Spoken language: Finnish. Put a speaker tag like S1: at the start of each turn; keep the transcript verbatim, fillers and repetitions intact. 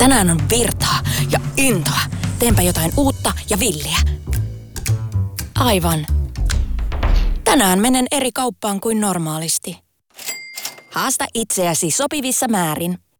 S1: Tänään on virtaa ja intoa. Teenpä jotain uutta ja villiä. Aivan. Tänään menen eri kauppaan kuin normaalisti. Haasta itseäsi sopivissa määrin.